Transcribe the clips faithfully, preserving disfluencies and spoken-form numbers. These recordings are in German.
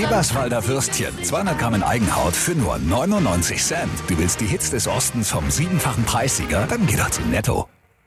Eberswalder Würstchen, zweihundert Gramm in Eigenhaut für nur neunundneunzig Cent. Du willst die Hits des Ostens vom siebenfachen Preissieger? Dann geh doch zu Netto.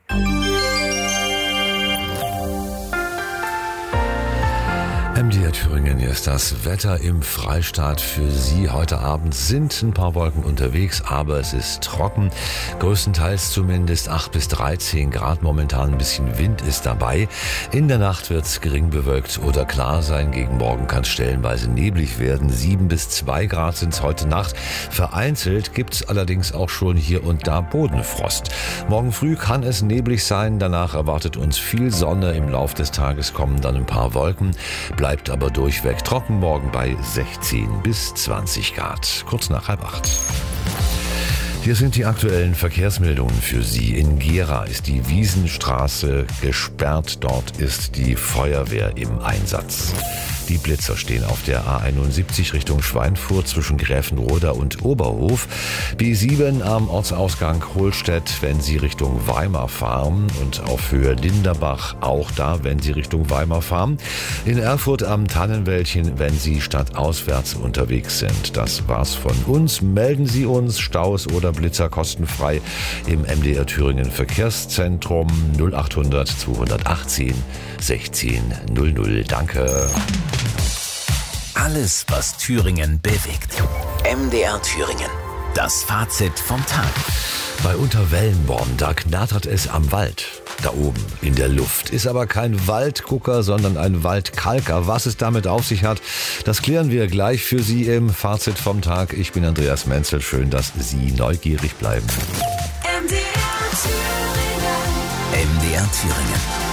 M D R Thüringen, hier ist das Wetter im Freistaat für Sie. Heute Abend sind ein paar Wolken unterwegs, aber es ist trocken. Größtenteils zumindest acht bis dreizehn Grad. Momentan ein bisschen Wind ist dabei. In der Nacht wird es gering bewölkt oder klar sein. Gegen Morgen kann es stellenweise neblig werden. sieben bis zwei Grad sind es heute Nacht. Vereinzelt gibt es allerdings auch schon hier und da Bodenfrost. Morgen früh kann es neblig sein. Danach erwartet uns viel Sonne. Im Laufe des Tages kommen dann ein paar Wolken. Bleibt aber durchweg trocken, morgen bei sechzehn bis zwanzig Grad. Kurz nach halb acht. Hier sind die aktuellen Verkehrsmeldungen für Sie. In Gera ist die Wiesenstraße gesperrt. Dort ist die Feuerwehr im Einsatz. Die Blitzer stehen auf der A einundsiebzig Richtung Schweinfurt zwischen Gräfenroda und Oberhof. B sieben am Ortsausgang Holstedt, wenn Sie Richtung Weimar fahren, und auf Höhe Linderbach auch da, wenn Sie Richtung Weimar fahren. In Erfurt am Tannenwäldchen, wenn Sie stadtauswärts unterwegs sind. Das war's von uns. Melden Sie uns Staus oder Blitzer kostenfrei im M D R Thüringen Verkehrszentrum null achthundert zweihundertachtzehn sechzehn null null. Danke. Alles, was Thüringen bewegt. M D R Thüringen. Das Fazit vom Tag. Bei Unterwellenborn, da knattert es am Wald. Da oben in der Luft. Ist aber kein Waldgucker, sondern ein Waldkalker. Was es damit auf sich hat, das klären wir gleich für Sie im Fazit vom Tag. Ich bin Andreas Menzel. Schön, dass Sie neugierig bleiben. M D R Thüringen. M D R Thüringen.